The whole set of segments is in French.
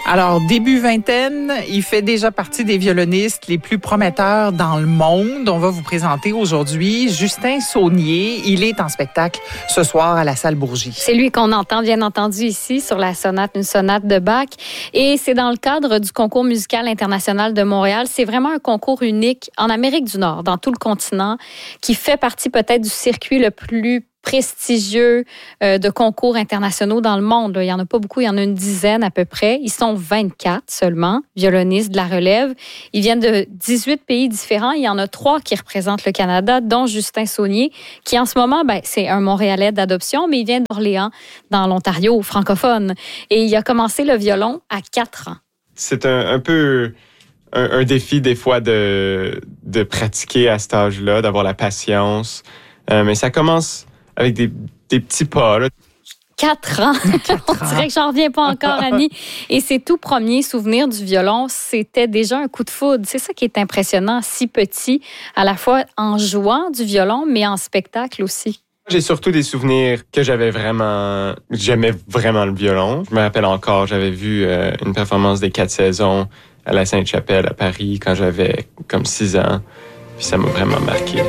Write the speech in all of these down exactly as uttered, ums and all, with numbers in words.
Alors, début vingtaine, il fait déjà partie des violonistes les plus prometteurs dans le monde. On va vous présenter aujourd'hui Justin Saunier. Il est en spectacle ce soir à la Salle Bourgie. C'est lui qu'on entend, bien entendu, ici sur la sonate, une sonate de Bach. Et c'est dans le cadre du Concours musical international de Montréal. C'est vraiment un concours unique en Amérique du Nord, dans tout le continent, qui fait partie peut-être du circuit le plus prestigieux euh, de concours internationaux dans le monde. Là. Il n'y en a pas beaucoup, il y en a une dizaine à peu près. Ils sont vingt-quatre seulement, violonistes de la relève. Ils viennent de dix-huit pays différents. Il y en a trois qui représentent le Canada, dont Justin Saunier, qui en ce moment, ben, c'est un Montréalais d'adoption, mais il vient d'Orléans, dans l'Ontario, francophone. Et il a commencé le violon à quatre ans. C'est un, un peu un, un défi des fois de, de pratiquer à cet âge-là, d'avoir la patience. Euh, mais ça commence avec des, des petits pas, là. Quatre ans. On dirait que j'en reviens pas encore, Annie. Et ses tout premiers souvenirs du violon, c'était déjà un coup de foudre. C'est ça qui est impressionnant, si petit, à la fois en jouant du violon, mais en spectacle aussi. J'ai surtout des souvenirs que j'avais vraiment... J'aimais vraiment le violon. Je me rappelle encore, j'avais vu euh, une performance des Quatre Saisons à la Sainte-Chapelle à Paris quand j'avais comme six ans. Puis ça m'a vraiment marqué.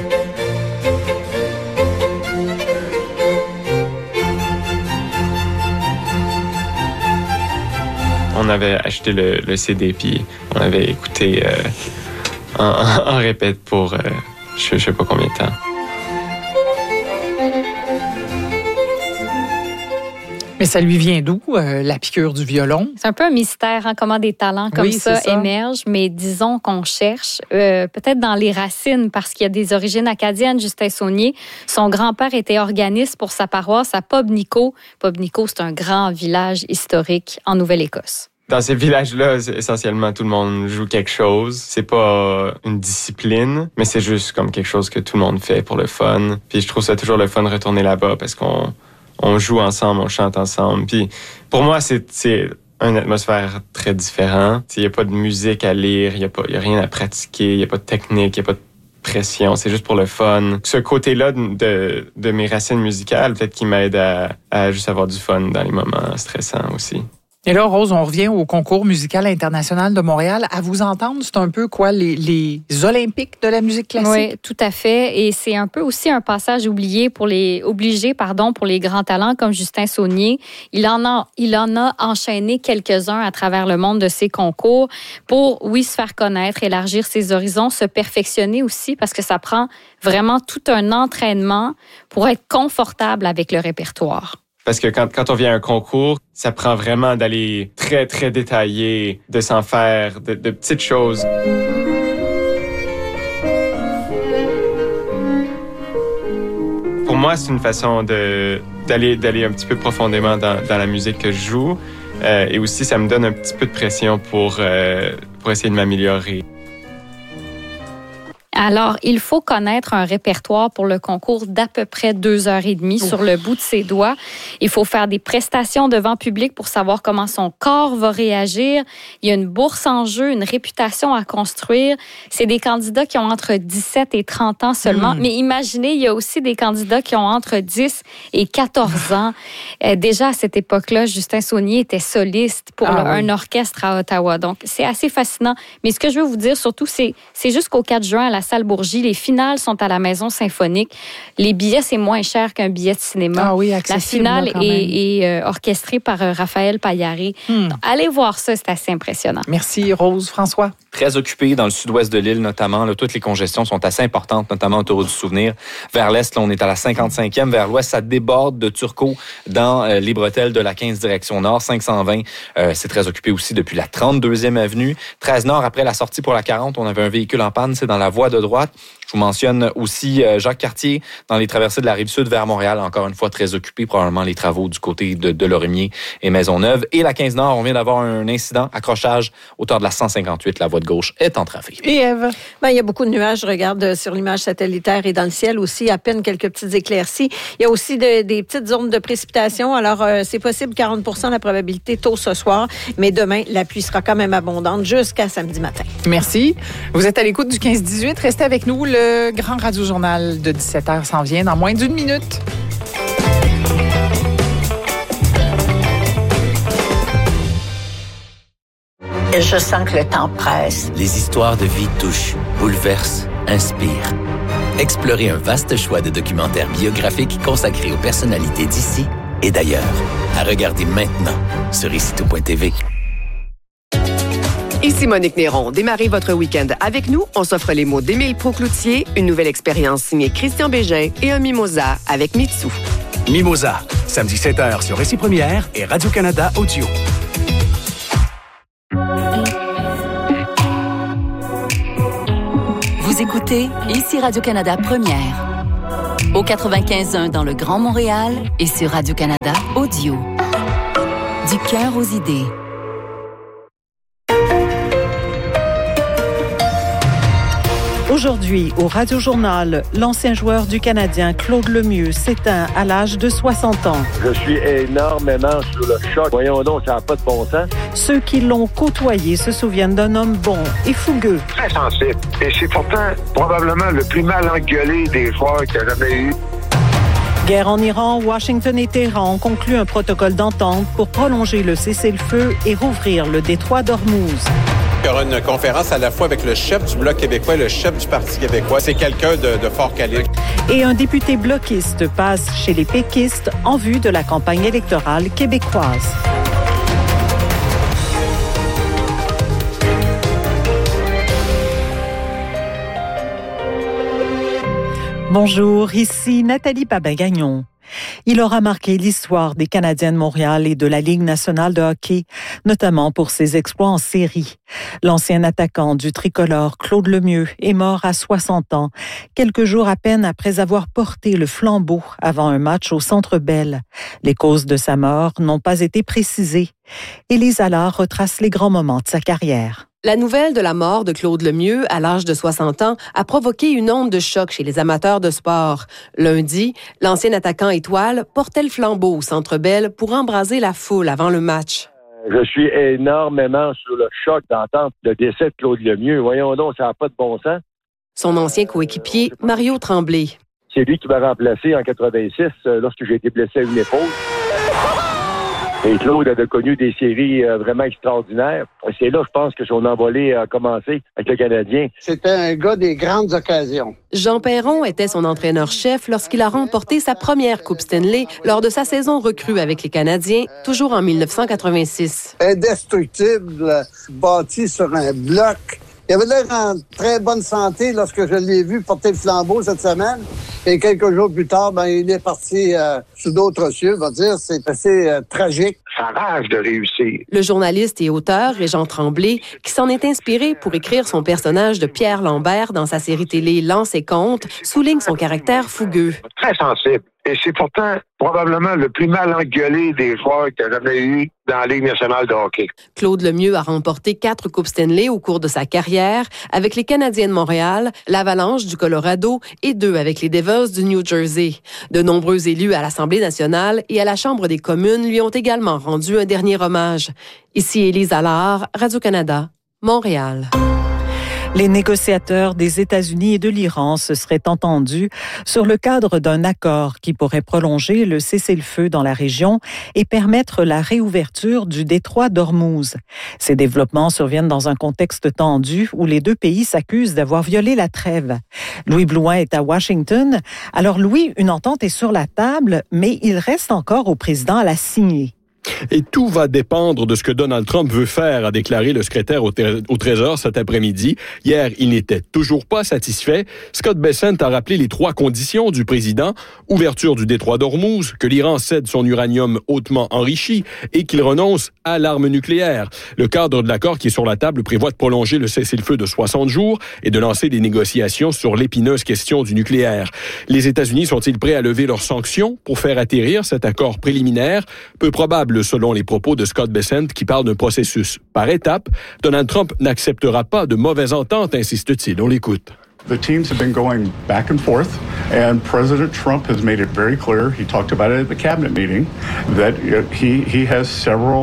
On avait acheté le, le C D, puis on avait écouté euh, en, en, en répète pour euh, je ne sais pas combien de temps. Mais ça lui vient d'où, euh, la piqûre du violon? C'est un peu un mystère, hein, comment des talents comme oui, ça, ça émergent. Mais disons qu'on cherche euh, peut-être dans les racines, parce qu'il y a des origines acadiennes, Justin Saunier. Son grand-père était organiste pour sa paroisse à Pobnico. Pobnico, c'est un grand village historique en Nouvelle-Écosse. Dans ces villages-là, essentiellement, tout le monde joue quelque chose. C'est pas une discipline, mais c'est juste comme quelque chose que tout le monde fait pour le fun. Puis je trouve ça toujours le fun de retourner là-bas parce qu'on on joue ensemble, on chante ensemble. Puis pour moi, c'est, c'est une atmosphère très différente. Il n'y a pas de musique à lire, il n'y a, pas, il y a rien à pratiquer, il n'y a pas de technique, il n'y a pas de pression. C'est juste pour le fun. Ce côté-là de, de mes racines musicales, peut-être qui m'aide à, à juste avoir du fun dans les moments stressants aussi. Et là, Rose, on revient au Concours musical international de Montréal. À vous entendre, c'est un peu quoi, les, les Olympiques de la musique classique? Oui, tout à fait. Et c'est un peu aussi un passage oublié pour les, obligé pardon, pour les grands talents comme Justin Saunier. Il en a, il en a enchaîné quelques-uns à travers le monde de ces concours pour, oui, se faire connaître, élargir ses horizons, se perfectionner aussi, parce que ça prend vraiment tout un entraînement pour être confortable avec le répertoire. Parce que quand, quand on vient à un concours, ça prend vraiment d'aller très, très détaillé, de s'en faire, de, de petites choses. Pour moi, c'est une façon de, d'aller, d'aller un petit peu profondément dans, dans la musique que je joue. Euh, et aussi, ça me donne un petit peu de pression pour, euh, pour essayer de m'améliorer. Alors, il faut connaître un répertoire pour le concours d'à peu près deux heures et demie sur le bout de ses doigts. Il faut faire des prestations devant public pour savoir comment son corps va réagir. Il y a une bourse en jeu, une réputation à construire. C'est des candidats qui ont entre dix-sept et trente ans seulement. Mmh. Mais imaginez, il y a aussi des candidats qui ont entre dix et quatorze ans. Euh, déjà, à cette époque-là, Justin Saunier était soliste pour ah, le, oui. un orchestre à Ottawa. Donc, c'est assez fascinant. Mais ce que je veux vous dire, surtout, c'est, c'est jusqu'au quatre juin à la Salle Bourgie. Les finales sont à la Maison Symphonique. Les billets, c'est moins cher qu'un billet de cinéma. Ah oui, la finale là, est, est euh, orchestrée par euh, Raphaël Paillari. Hmm. Donc, allez voir ça, c'est assez impressionnant. Merci, Rose. François? Très occupé dans le sud-ouest de l'île, notamment. Là, toutes les congestions sont assez importantes, notamment autour du Souvenir. Vers l'est, là, on est à la cinquante-cinquième. Vers l'ouest, ça déborde de Turcot dans euh, les bretelles de la quinze direction nord. cinq cent vingt, euh, c'est très occupé aussi depuis la trente-deuxième avenue. treize nord, après la sortie pour la quarante, on avait un véhicule en panne, c'est dans la voie de droite. Je vous mentionne aussi euh, Jacques Cartier dans les traversées de la Rive-Sud vers Montréal, encore une fois très occupé, probablement les travaux du côté de, de Lorimier et Maisonneuve. Et la quinze nord, on vient d'avoir un incident, accrochage, hauteur de la cent cinquante-huit, la voie de gauche est entravée. Et Ève? Ben, il y a beaucoup de nuages, je regarde sur l'image satellitaire et dans le ciel aussi, à peine quelques petites éclaircies. Il y a aussi de, des petites zones de précipitation, alors euh, c'est possible quarante pour cent la probabilité tôt ce soir, mais demain, la pluie sera quand même abondante jusqu'à samedi matin. Merci. Vous êtes à l'écoute du quinze dix-huit, restez avec nous. Le grand radio-journal de dix-sept heures s'en vient dans moins d'une minute. Je sens que le temps presse. Les histoires de vie touchent, bouleversent, inspirent. Explorez un vaste choix de documentaires biographiques consacrés aux personnalités d'ici et d'ailleurs. À regarder maintenant sur ici tout point t v. Ici Monique Néron. Démarrez votre week-end avec nous. On s'offre les mots d'Émile Pau-Cloutier, une nouvelle expérience signée Christian Bégin et un mimosa avec Mitsu. Mimosa, samedi sept heures sur Récit Première et Radio-Canada Audio. Vous écoutez Ici Radio-Canada Première. Au quatre-vingt-quinze point un dans le Grand Montréal et sur Radio-Canada Audio. Du cœur aux idées. Aujourd'hui, au Radio-Journal, l'ancien joueur du Canadien Claude Lemieux s'éteint à l'âge de soixante ans. Je suis énormément sous le choc. Voyons donc, ça n'a pas de bon sens. Ceux qui l'ont côtoyé se souviennent d'un homme bon et fougueux. Très sensible. Et c'est pourtant probablement le plus mal engueulé des joueurs qu'il y a jamais eu. Guerre en Iran, Washington et Téhéran ont conclu un protocole d'entente pour prolonger le cessez-le-feu et rouvrir le détroit d'Ormuz. Il y aura une conférence à la fois avec le chef du Bloc québécois et le chef du Parti québécois. C'est quelqu'un de, de fort calibre. Et un député bloquiste passe chez les péquistes en vue de la campagne électorale québécoise. Bonjour, ici Nathalie Babin-Gagnon. Il aura marqué l'histoire des Canadiens de Montréal et de la Ligue nationale de hockey, notamment pour ses exploits en série. L'ancien attaquant du tricolore Claude Lemieux est mort à soixante ans, quelques jours à peine après avoir porté le flambeau avant un match au Centre Bell. Les causes de sa mort n'ont pas été précisées. Élise Allard retrace les grands moments de sa carrière. La nouvelle de la mort de Claude Lemieux, à l'âge de soixante ans, a provoqué une onde de choc chez les amateurs de sport. Lundi, l'ancien attaquant étoile portait le flambeau au Centre Bell pour embraser la foule avant le match. Je suis énormément sous le choc d'entendre le décès de Claude Lemieux. Voyons donc, ça n'a pas de bon sens. Son ancien coéquipier, Mario Tremblay. C'est lui qui m'a remplacé en quatre-vingt-six lorsque j'ai été blessé à une épaule. Et Claude avait connu des séries euh, vraiment extraordinaires. C'est là, je pense, que son envolée a commencé avec le Canadien. C'était un gars des grandes occasions. Jean Perron était son entraîneur-chef lorsqu'il a remporté sa première Coupe Stanley lors de sa saison recrue avec les Canadiens, toujours en dix-neuf cent quatre-vingt-six. Indestructible, bâti sur un bloc. Il avait l'air en très bonne santé lorsque je l'ai vu porter le flambeau cette semaine. Et quelques jours plus tard, ben, il est parti euh, sous d'autres cieux. On va dire, c'est assez euh, tragique. Ça rêve de réussir. Le journaliste et auteur Régent Tremblay, qui s'en est inspiré pour écrire son personnage de Pierre Lambert dans sa série télé Lance et Compte, souligne son caractère fougueux. Très sensible. Et c'est pourtant probablement le plus mal engueulé des joueurs qu'il y a jamais eu dans la Ligue nationale de hockey. Claude Lemieux a remporté quatre Coupes Stanley au cours de sa carrière avec les Canadiens de Montréal, l'Avalanche du Colorado et deux avec les Devils du New Jersey. De nombreux élus à l'Assemblée nationale et à la Chambre des communes lui ont également rendu un dernier hommage. Ici Élise Allard, Radio-Canada, Montréal. Les négociateurs des États-Unis et de l'Iran se seraient entendus sur le cadre d'un accord qui pourrait prolonger le cessez-le-feu dans la région et permettre la réouverture du détroit d'Ormuz. Ces développements surviennent dans un contexte tendu où les deux pays s'accusent d'avoir violé la trêve. Louis Blouin est à Washington. Alors Louis, une entente est sur la table, mais il reste encore au président à la signer. Et tout va dépendre de ce que Donald Trump veut faire, a déclaré le secrétaire au, t- au Trésor cet après-midi. Hier, il n'était toujours pas satisfait. Scott Bessent a rappelé les trois conditions du président. Ouverture du détroit d'Ormuz, que l'Iran cède son uranium hautement enrichi et qu'il renonce à l'arme nucléaire. Le cadre de l'accord qui est sur la table prévoit de prolonger le cessez-le-feu de soixante jours et de lancer des négociations sur l'épineuse question du nucléaire. Les États-Unis sont-ils prêts à lever leurs sanctions pour faire atterrir cet accord préliminaire? Peu probable selon les propos de Scott Bessent qui parle d'un processus par étapes. Donald Trump n'acceptera pas de mauvaise entente, insiste-t-il. On l'écoute. The teams have been going back and forth, and President Trump has made it very clear, he talked about it at the cabinet meeting, that he, he has several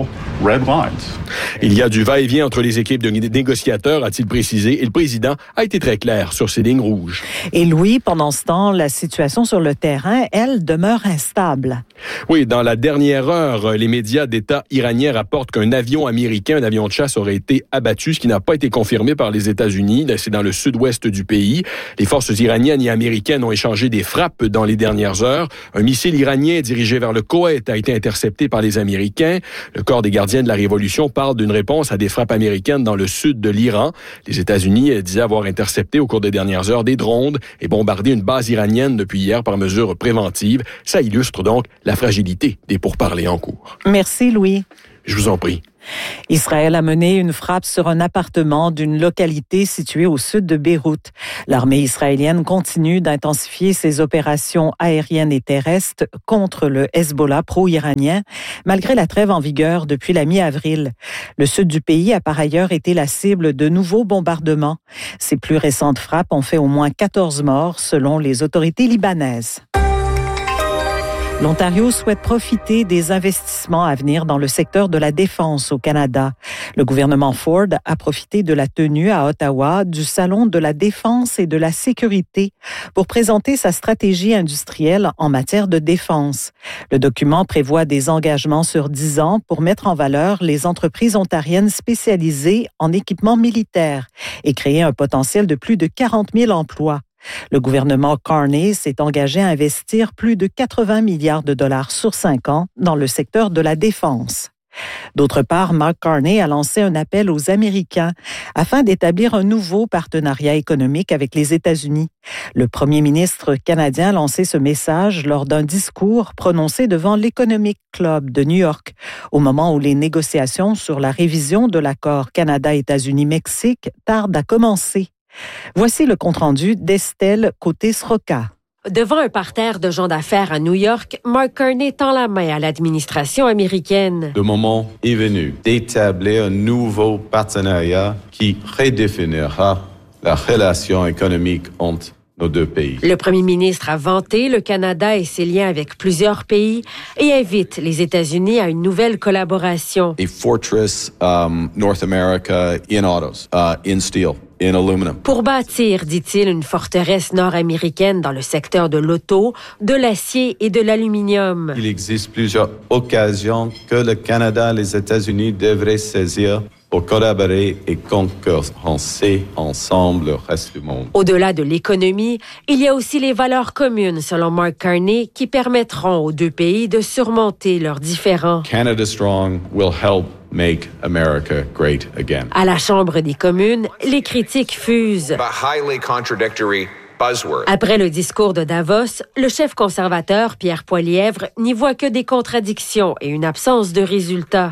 red lines. Il y a du va-et-vient entre les équipes de négociateurs, a-t-il précisé, et le président a été très clair sur ses lignes rouges. Et Louis, pendant ce temps, la situation sur le terrain, elle, demeure instable. Oui, dans la dernière heure, les médias d'État iraniens rapportent qu'un avion américain, un avion de chasse, aurait été abattu, ce qui n'a pas été confirmé par les États-Unis. C'est dans le sud-ouest du pays. Les forces iraniennes et américaines ont échangé des frappes dans les dernières heures. Un missile iranien dirigé vers le Koweït a été intercepté par les Américains. Le corps des gardiens de la Révolution parle d'une réponse à des frappes américaines dans le sud de l'Iran. Les États-Unis disaient avoir intercepté au cours des dernières heures des drones et bombardé une base iranienne depuis hier par mesure préventive. Ça illustre donc la fragilité des pourparlers en cours. Merci, Louis. Je vous en prie. Israël a mené une frappe sur un appartement d'une localité située au sud de Beyrouth. L'armée israélienne continue d'intensifier ses opérations aériennes et terrestres contre le Hezbollah pro-iranien, malgré la trêve en vigueur depuis la mi-avril. Le sud du pays a par ailleurs été la cible de nouveaux bombardements. Ces plus récentes frappes ont fait au moins quatorze morts, selon les autorités libanaises. L'Ontario souhaite profiter des investissements à venir dans le secteur de la défense au Canada. Le gouvernement Ford a profité de la tenue à Ottawa du Salon de la défense et de la sécurité pour présenter sa stratégie industrielle en matière de défense. Le document prévoit des engagements sur dix ans pour mettre en valeur les entreprises ontariennes spécialisées en équipement militaire et créer un potentiel de plus de quarante mille emplois. Le gouvernement Carney s'est engagé à investir plus de quatre-vingts milliards de dollars sur cinq ans dans le secteur de la défense. D'autre part, Mark Carney a lancé un appel aux Américains afin d'établir un nouveau partenariat économique avec les États-Unis. Le premier ministre canadien a lancé ce message lors d'un discours prononcé devant l'Economic Club de New York, au moment où les négociations sur la révision de l'accord Canada-États-Unis-Mexique tardent à commencer. Voici le compte-rendu d'Estelle Côté-Sroka. Devant un parterre de gens d'affaires à New York, Mark Carney tend la main à l'administration américaine. Le moment est venu d'établir un nouveau partenariat qui redéfinira la relation économique entre nos deux pays. Le premier ministre a vanté le Canada et ses liens avec plusieurs pays et invite les États-Unis à une nouvelle collaboration. A fortress um, North America in autos, uh, in steel, in aluminum. Pour bâtir, dit-il, une forteresse nord-américaine dans le secteur de l'auto, de l'acier et de l'aluminium. Il existe plusieurs occasions que le Canada et les États-Unis devraient saisir pour collaborer et concurrencer ensemble le reste du monde. Au-delà de l'économie, il y a aussi les valeurs communes, selon Mark Carney, qui permettront aux deux pays de surmonter leurs différends. Canada Strong will help make America great again. À la Chambre des communes, les critiques fusent. Après le discours de Davos, le chef conservateur, Pierre Poilievre, n'y voit que des contradictions et une absence de résultats.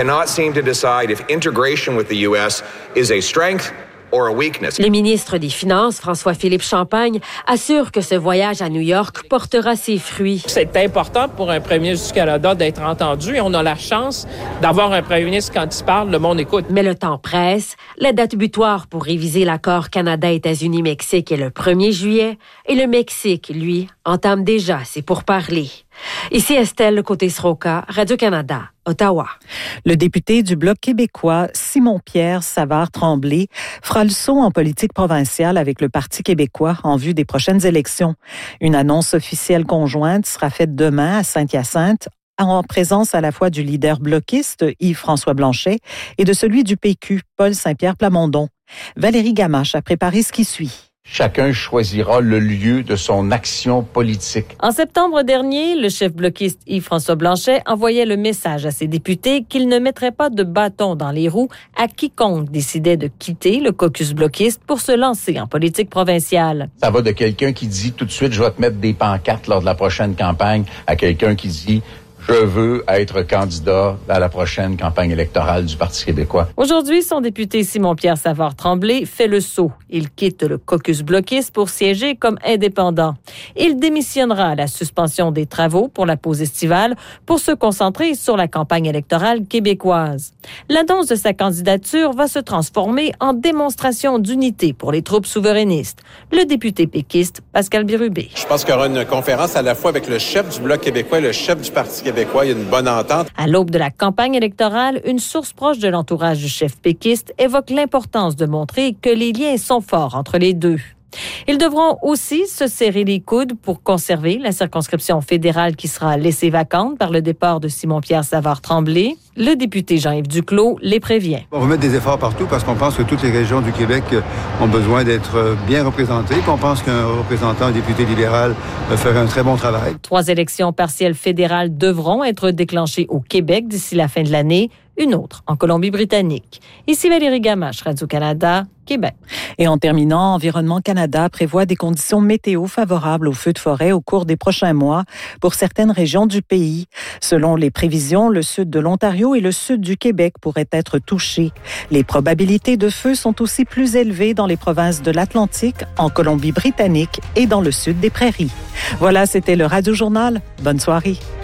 Le ministre des Finances, François-Philippe Champagne, assure que ce voyage à New York portera ses fruits. C'est important pour un premier ministre du Canada d'être entendu et on a la chance d'avoir un premier ministre quand il parle, le monde écoute. Mais le temps presse. La date butoir pour réviser l'accord Canada-États-Unis-Mexique est le premier juillet et le Mexique, lui, entame déjà ses pourparlers. Ici Estelle Côté-Sroka, Radio-Canada, Ottawa. Le député du Bloc québécois, Simon-Pierre Savard-Tremblay, fera le saut en politique provinciale avec le Parti québécois en vue des prochaines élections. Une annonce officielle conjointe sera faite demain à Saint-Hyacinthe, en présence à la fois du leader bloquiste Yves-François Blanchet et de celui du P Q, Paul Saint-Pierre Plamondon. Valérie Gamache a préparé ce qui suit. Chacun choisira le lieu de son action politique. En septembre dernier, le chef bloquiste Yves-François Blanchet envoyait le message à ses députés qu'il ne mettrait pas de bâton dans les roues à quiconque décidait de quitter le caucus bloquiste pour se lancer en politique provinciale. Ça va de quelqu'un qui dit tout de suite « je vais te mettre des pancartes lors de la prochaine campagne » à quelqu'un qui dit « je veux être candidat à la prochaine campagne électorale du Parti québécois ». Aujourd'hui, son député Simon-Pierre Savard-Tremblay fait le saut. Il quitte le caucus bloquiste pour siéger comme indépendant. Il démissionnera à la suspension des travaux pour la pause estivale pour se concentrer sur la campagne électorale québécoise. L'annonce de sa candidature va se transformer en démonstration d'unité pour les troupes souverainistes. Le député péquiste Pascal Bérubé. Je pense qu'il y aura une conférence à la fois avec le chef du Bloc québécois et le chef du Parti québécois québécois, il y a une bonne entente. À l'aube de la campagne électorale, une source proche de l'entourage du chef péquiste évoque l'importance de montrer que les liens sont forts entre les deux. Ils devront aussi se serrer les coudes pour conserver la circonscription fédérale qui sera laissée vacante par le départ de Simon-Pierre Savard-Tremblay. Le député Jean-Yves Duclos les prévient. On va mettre des efforts partout parce qu'on pense que toutes les régions du Québec ont besoin d'être bien représentées. Puis on pense qu'un représentant, un député libéral ferait un très bon travail. Trois élections partielles fédérales devront être déclenchées au Québec d'ici la fin de l'année. Une autre en Colombie-Britannique. Ici Valérie Gamache, Radio-Canada, Québec. Et en terminant, Environnement Canada prévoit des conditions météo favorables aux feux de forêt au cours des prochains mois pour certaines régions du pays. Selon les prévisions, le sud de l'Ontario et le sud du Québec pourraient être touchés. Les probabilités de feu sont aussi plus élevées dans les provinces de l'Atlantique, en Colombie-Britannique et dans le sud des Prairies. Voilà, c'était le Radio-Journal. Bonne soirée.